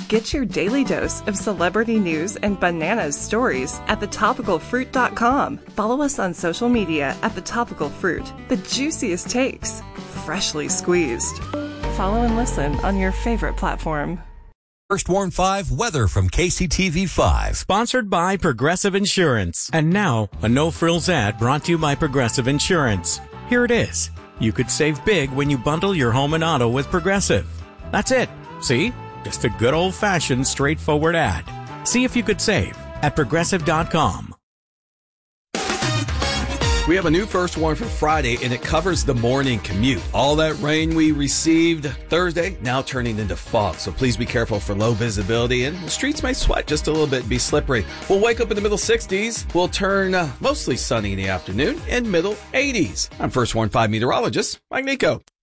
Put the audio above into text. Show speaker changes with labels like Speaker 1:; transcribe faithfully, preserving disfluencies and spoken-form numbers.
Speaker 1: Get your daily dose of celebrity news and bananas stories at the topical fruit dot com. Follow us on social media at The Topical Fruit. The juiciest takes, freshly squeezed. Follow and listen on your favorite platform.
Speaker 2: First Warn five weather from K C T V five.
Speaker 3: Sponsored by Progressive Insurance. And now, a no-frills ad brought to you by Progressive Insurance. Here it is. You could save big when you bundle your home and auto with Progressive. That's it. See? Just a good old-fashioned, straightforward ad. See if you could save at progressive dot com.
Speaker 4: We have a new First Warn for Friday, and it covers the morning commute. All that rain we received Thursday now turning into fog, so please be careful for low visibility, and the streets may sweat just a little bit and be slippery. We'll wake up in the middle sixties. We'll turn uh, mostly sunny in the afternoon and middle eighties. I'm First Warn five meteorologist Mike Nico.